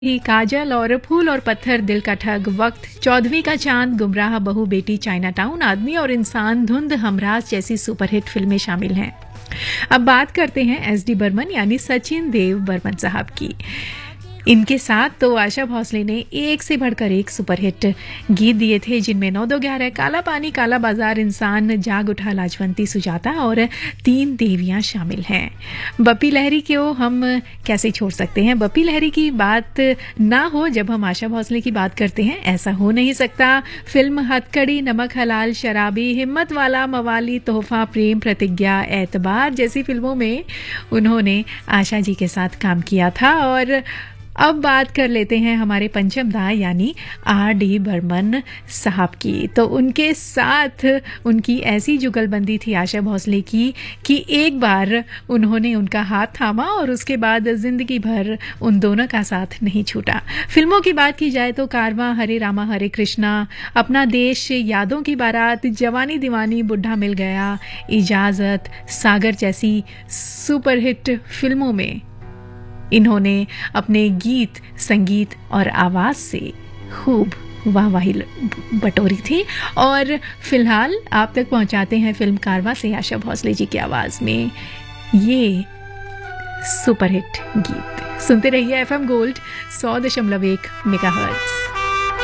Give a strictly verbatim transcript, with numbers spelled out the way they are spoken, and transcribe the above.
ही काजल और फूल और पत्थर, दिल का ठग, वक्त, चौदहवीं का चांद, गुमराह बहू बेटी, चाइना टाउन, आदमी और इंसान, धुंध, हमराज जैसी सुपरहिट फिल्में शामिल हैं। अब बात करते हैं एस डी बर्मन यानी सचिन देव बर्मन साहब की। इनके साथ तो आशा भोसले ने एक से बढ़कर एक सुपरहिट गीत दिए थे, जिनमें नौ दो ग्यारह, काला पानी, काला बाजार, इंसान, जाग उठा, लाजवंती, सुजाता और तीन देवियां शामिल हैं। बप्पी लहरी को हम कैसे छोड़ सकते हैं। बप्पी लहरी की बात ना हो जब हम आशा भोसले की बात करते हैं, ऐसा हो नहीं सकता। फिल्म हथकड़ी, नमक हलाल, शराबी, हिम्मत वाला, मवाली, तोहफा, प्रेम प्रतिज्ञा, एतबार जैसी फिल्मों में उन्होंने आशा जी के साथ काम किया था। और अब बात कर लेते हैं हमारे पंचम दा यानी आर डी बर्मन साहब की। तो उनके साथ उनकी ऐसी जुगलबंदी थी आशा भोसले की कि एक बार उन्होंने उनका हाथ थामा और उसके बाद जिंदगी भर उन दोनों का साथ नहीं छूटा। फिल्मों की बात की जाए तो कारवां, हरे रामा हरे कृष्णा, अपना देश, यादों की बारात, जवानी दीवानी, बुढ़ा मिल गया, इजाजत, सागर जैसी सुपरहिट फिल्मों में इन्होंने अपने गीत, संगीत और आवाज से खूब वाहवाही बटोरी थी। और फिलहाल आप तक पहुंचाते हैं फिल्म कारवां से आशा भोसले जी की आवाज में ये सुपरहिट गीत। सुनते रहिए एफ एम गोल्ड सौ दशमलव एक मेगाहर्ट्ज।